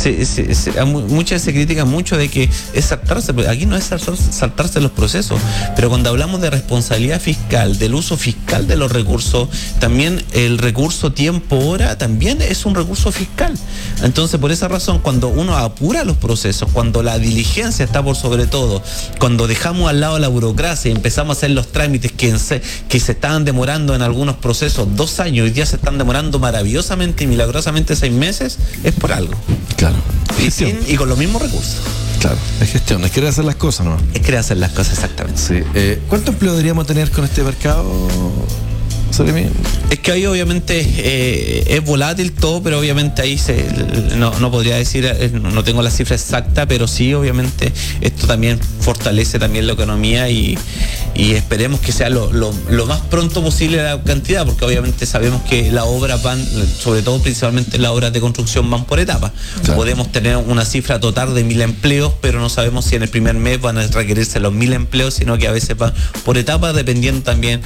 muchas se critican mucho de que es saltarse, aquí no es saltarse los procesos, pero cuando hablamos de responsabilidad fiscal, del uso fiscal de los recursos, también el recurso tiempo-hora también es un recurso fiscal. Entonces, por esa razón, cuando uno apura los procesos, cuando la diligencia está por sobre todo, cuando dejamos al lado la burocracia y empezamos a hacer los trámites que se estaban demorando en algunos procesos 2 años, hoy día se están demorando maravillosamente y milagrosamente 6 meses, es por algo. Claro. Y con los mismos recursos. Claro, es gestión, es querer hacer las cosas, ¿no? Es querer hacer las cosas, exactamente. Sí. ¿Cuánto empleo deberíamos tener con este mercado? Es que ahí obviamente es volátil todo, pero obviamente ahí no podría decir, no tengo la cifra exacta, pero sí obviamente esto también fortalece también la economía y esperemos que sea lo más pronto posible la cantidad, porque obviamente sabemos que las obras van, sobre todo principalmente las obras de construcción, van por etapas. Claro. Podemos tener una cifra total de 1.000 empleos, pero no sabemos si en el primer mes van a requerirse los 1.000 empleos, sino que a veces van por etapas, dependiendo también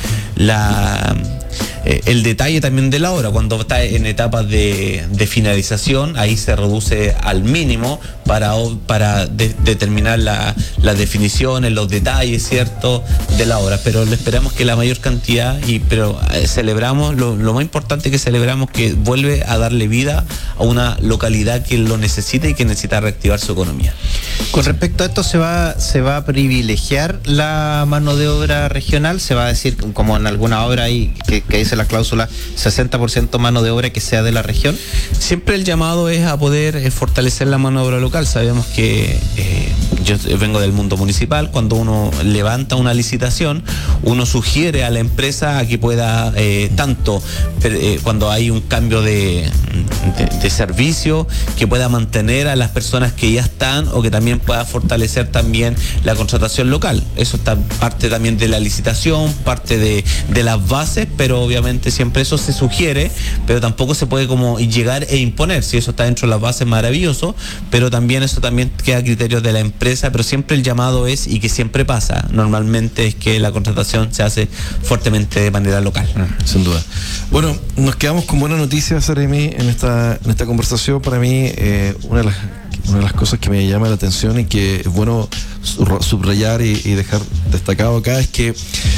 el detalle también de la obra. Cuando está en etapas de finalización, ahí se reduce al mínimo para determinar las definiciones, los detalles, ¿cierto?, de la obra. Pero esperamos que la mayor cantidad, pero celebramos, lo más importante que celebramos que vuelve a darle vida a una localidad que lo necesita y que necesita reactivar su economía. Con respecto a esto, ¿se va a privilegiar la mano de obra regional? ¿Se va a decir, como en alguna obra ahí que dice la cláusula, 60% mano de obra que sea de la región? Siempre el llamado es a poder fortalecer la mano de obra local. Sabemos que yo vengo del mundo municipal. Cuando uno levanta una licitación, uno sugiere a la empresa a que pueda cuando hay un cambio de servicio, que pueda mantener a las personas que ya están, o que también pueda fortalecer también la contratación local. Eso está parte también de la licitación, parte de las bases, pero obviamente siempre eso se sugiere, pero tampoco se puede como llegar e imponer. Si eso está dentro de las bases, maravilloso, pero también eso también queda a criterios de la empresa. Pero siempre el llamado es, y que siempre pasa normalmente, es que la contratación se hace fuertemente de manera local. Sin duda. Bueno, nos quedamos con buenas noticias, Seremi, en esta conversación. Para mí, una de las cosas que me llama la atención y que es bueno subrayar y dejar destacado acá es que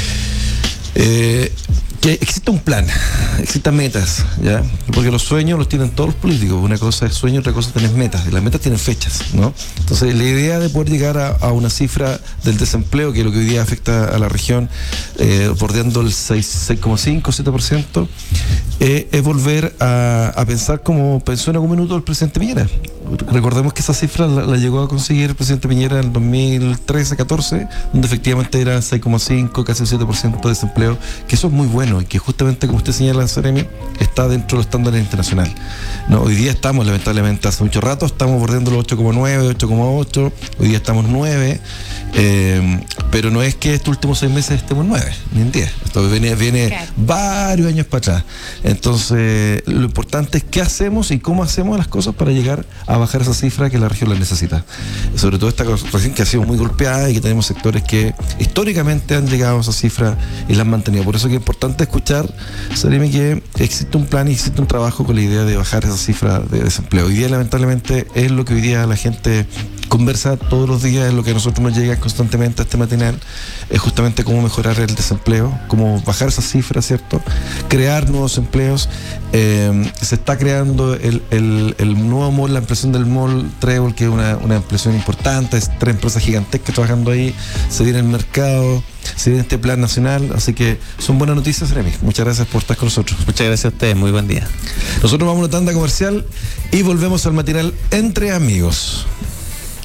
existe un plan, existan metas, ¿ya? Porque los sueños los tienen todos los políticos. Una cosa es sueño, otra cosa es tener metas. Y las metas tienen fechas, ¿no? Entonces, la idea de poder llegar a una cifra del desempleo, que es lo que hoy día afecta a la región, bordeando el 6,5, 7%, es volver a pensar como pensó en algún minuto el presidente Piñera. Recordemos que esa cifra la llegó a conseguir el presidente Piñera en 2013-14, donde efectivamente era 6,5, casi el 7% de desempleo, que eso es muy bueno y que justamente, como usted señala, Seremi, está dentro de los estándares internacionales. No, hoy día estamos, lamentablemente, hace mucho rato estamos bordeando los 8,9, 8,8, hoy día estamos 9, pero no es que estos últimos 6 meses estemos 9, ni en 10. Esto viene claro, varios años para atrás. Entonces, lo importante es qué hacemos y cómo hacemos las cosas para llegar a bajar esa cifra que la región la necesita. Sobre todo esta región que ha sido muy golpeada y que tenemos sectores que históricamente han llegado a esa cifra y la han mantenido. Por eso que es importante escuchar, Seremi, que existe un plan y existe un trabajo con la idea de bajar esa cifra de desempleo. Hoy día, lamentablemente, es lo que hoy día la gente conversa todos los días, es lo que a nosotros nos llega constantemente a este matinal, es justamente cómo mejorar el desempleo, cómo bajar esa cifra, ¿cierto? Crear nuevos empleos. Se está creando el nuevo mall, la ampliación del mall Trébol, que es una ampliación importante, es 3 empresas gigantescas trabajando ahí, se viene el mercado, se viene este plan nacional, así que son buenas noticias, Seremi. Muchas gracias por estar con nosotros. Muchas gracias a ustedes, muy buen día. Nosotros vamos a una tanda comercial y volvemos al matinal Entre Amigos.